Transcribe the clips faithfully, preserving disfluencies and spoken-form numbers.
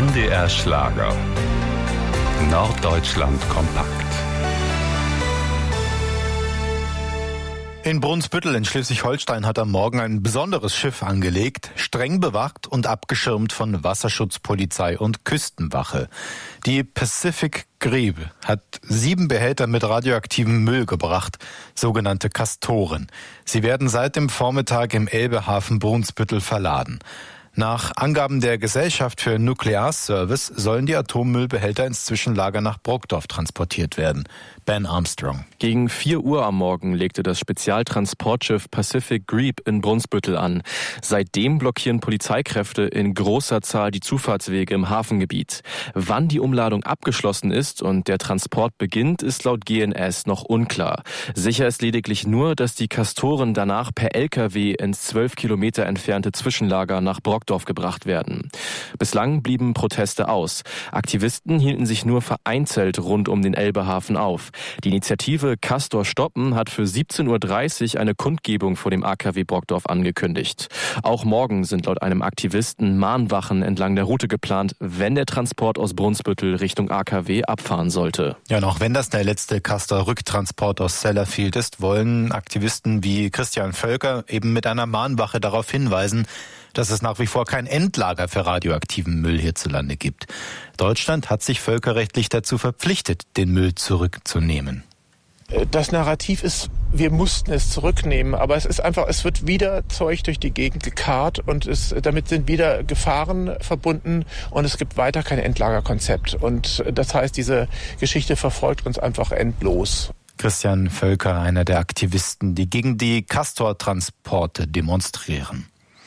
N D R Schlager. Norddeutschland kompakt. In Brunsbüttel in Schleswig-Holstein hat am Morgen ein besonderes Schiff angelegt, streng bewacht und abgeschirmt von Wasserschutzpolizei und Küstenwache. Die Pacific Grieb hat sieben Behälter mit radioaktivem Müll gebracht, sogenannte Castoren. Sie werden seit dem Vormittag im Elbehafen Brunsbüttel verladen. Nach Angaben der Gesellschaft für Nuklearservice sollen die Atommüllbehälter ins Zwischenlager nach Brokdorf transportiert werden. Ben Armstrong. Gegen vier Uhr am Morgen legte das Spezialtransportschiff Pacific Grieb in Brunsbüttel an. Seitdem blockieren Polizeikräfte in großer Zahl die Zufahrtswege im Hafengebiet. Wann die Umladung abgeschlossen ist und der Transport beginnt, ist laut G N S noch unklar. Sicher ist lediglich nur, dass die Castoren danach per L K W ins zwölf Kilometer entfernte Zwischenlager nach Brokdorf gebracht werden. Bislang blieben Proteste aus. Aktivisten hielten sich nur vereinzelt rund um den Elbehafen auf. Die Initiative Castor stoppen hat für siebzehn Uhr dreißig eine Kundgebung vor dem A K W Brokdorf angekündigt. Auch morgen sind laut einem Aktivisten Mahnwachen entlang der Route geplant, wenn der Transport aus Brunsbüttel Richtung A K W abfahren sollte. Ja, und auch wenn das der letzte Castor-Rücktransport aus Sellafield ist, wollen Aktivisten wie Christian Völker eben mit einer Mahnwache darauf hinweisen, dass es nach wie vor kein Endlager für radioaktiven Müll hierzulande gibt. Deutschland hat sich völkerrechtlich dazu verpflichtet, den Müll zurückzunehmen. Das Narrativ ist, wir mussten es zurücknehmen, aber es ist einfach, es wird wieder Zeug durch die Gegend gekarrt und es, damit sind wieder Gefahren verbunden und es gibt weiter kein Endlagerkonzept. Und das heißt, diese Geschichte verfolgt uns einfach endlos. Christian Völker, einer der Aktivisten, die gegen die Castor-Transporte demonstrieren.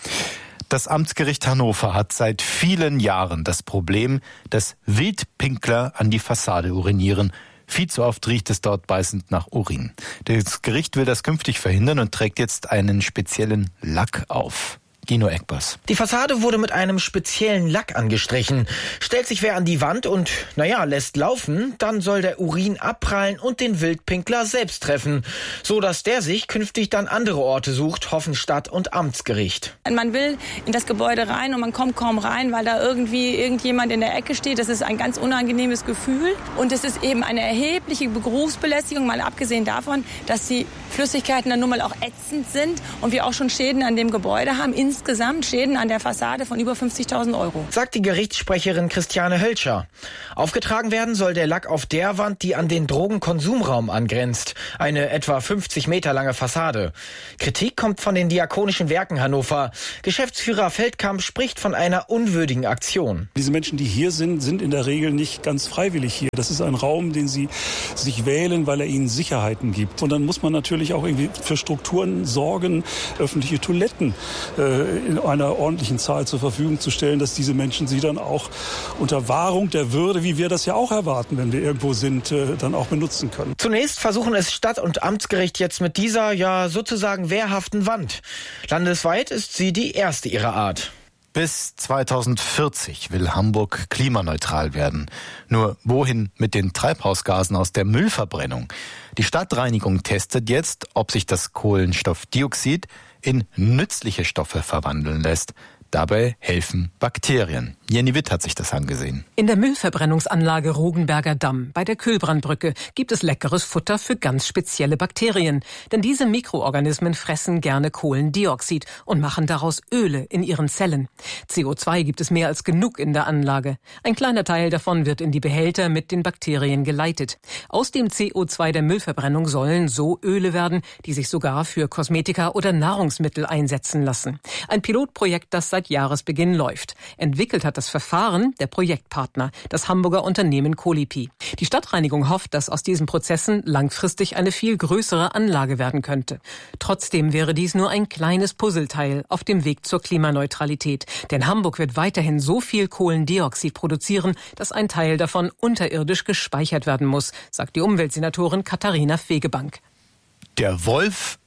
Das Amtsgericht Hannover hat seit vielen Jahren das Problem, dass Wildpinkler an die Fassade urinieren. Viel zu oft riecht es dort beißend nach Urin. Das Gericht will das künftig verhindern und trägt jetzt einen speziellen Lack auf. Gino Eckbers. Die Fassade wurde mit einem speziellen Lack angestrichen. Stellt sich wer an die Wand und, naja, lässt laufen, dann soll der Urin abprallen und den Wildpinkler selbst treffen, so dass der sich künftig dann andere Orte sucht, hoffen Stadt- und Amtsgericht. Man will in das Gebäude rein und man kommt kaum rein, weil da irgendwie irgendjemand in der Ecke steht. Das ist ein ganz unangenehmes Gefühl und es ist eben eine erhebliche Berufsbelästigung, mal abgesehen davon, dass die Flüssigkeiten dann nun mal auch ätzend sind und wir auch schon Schäden an dem Gebäude haben. Insgesamt Schäden an der Fassade von über fünfzigtausend Euro. Sagt die Gerichtssprecherin Christiane Hölscher. Aufgetragen werden soll der Lack auf der Wand, die an den Drogenkonsumraum angrenzt. Eine etwa fünfzig Meter lange Fassade. Kritik kommt von den Diakonischen Werken Hannover. Geschäftsführer Feldkamp spricht von einer unwürdigen Aktion. Diese Menschen, die hier sind, sind in der Regel nicht ganz freiwillig hier. Das ist ein Raum, den sie sich wählen, weil er ihnen Sicherheiten gibt. Und dann muss man natürlich auch irgendwie für Strukturen sorgen, öffentliche Toiletten äh, in einer ordentlichen Zahl zur Verfügung zu stellen, dass diese Menschen sie dann auch unter Wahrung der Würde, wie wir das ja auch erwarten, wenn wir irgendwo sind, dann auch benutzen können. Zunächst versuchen es Stadt- und Amtsgericht jetzt mit dieser, ja sozusagen wehrhaften Wand. Landesweit ist sie die erste ihrer Art. Bis zweitausendvierzig will Hamburg klimaneutral werden. Nur wohin mit den Treibhausgasen aus der Müllverbrennung? Die Stadtreinigung testet jetzt, ob sich das Kohlenstoffdioxid in nützliche Stoffe verwandeln lässt. Dabei helfen Bakterien. Jenny Witt hat sich das angesehen. In der Müllverbrennungsanlage Rogenberger Damm bei der Kühlbrandbrücke gibt es leckeres Futter für ganz spezielle Bakterien. Denn diese Mikroorganismen fressen gerne Kohlendioxid und machen daraus Öle in ihren Zellen. C O zwei gibt es mehr als genug in der Anlage. Ein kleiner Teil davon wird in die Behälter mit den Bakterien geleitet. Aus dem C O zwei der Müllverbrennung sollen so Öle werden, die sich sogar für Kosmetika oder Nahrungsmittel einsetzen lassen. Ein Pilotprojekt, das seit Jahresbeginn läuft. Entwickelt hat das Verfahren der Projektpartner, das Hamburger Unternehmen Colipi. Die Stadtreinigung hofft, dass aus diesen Prozessen langfristig eine viel größere Anlage werden könnte. Trotzdem wäre dies nur ein kleines Puzzleteil auf dem Weg zur Klimaneutralität. Denn Hamburg wird weiterhin so viel Kohlendioxid produzieren, dass ein Teil davon unterirdisch gespeichert werden muss, sagt die Umweltsenatorin Katharina Fegebank. Der Wolf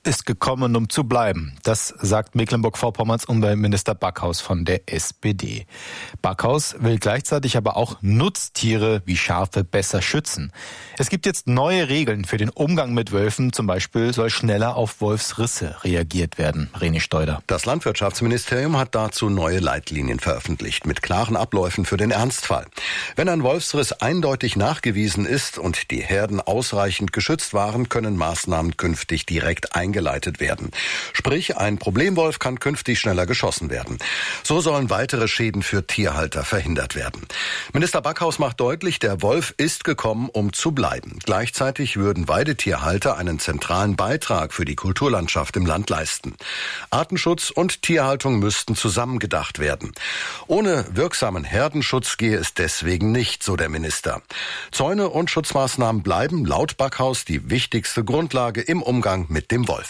ist gekommen, um zu bleiben. Das sagt Mecklenburg-Vorpommerns Umweltminister Backhaus von der S P D. Backhaus will gleichzeitig aber auch Nutztiere wie Schafe besser schützen. Es gibt jetzt neue Regeln für den Umgang mit Wölfen. Zum Beispiel soll schneller auf Wolfsrisse reagiert werden. René Steuder. Das Landwirtschaftsministerium hat dazu neue Leitlinien veröffentlicht mit klaren Abläufen für den Ernstfall. Wenn ein Wolfsriss eindeutig nachgewiesen ist und die Herden ausreichend geschützt waren, können Maßnahmen künftig direkt eingeleitet werden. Sprich, ein Problemwolf kann künftig schneller geschossen werden. So sollen weitere Schäden für Tierhalter verhindert werden. Minister Backhaus macht deutlich, der Wolf ist gekommen, um zu bleiben. Gleichzeitig würden Weidetierhalter einen zentralen Beitrag für die Kulturlandschaft im Land leisten. Artenschutz und Tierhaltung müssten zusammengedacht werden. Ohne wirksamen Herdenschutz gehe es deswegen nicht, so der Minister. Zäune und Schutzmaßnahmen bleiben laut Backhaus die wichtigste Grundlage im Umgang mit dem Wolf.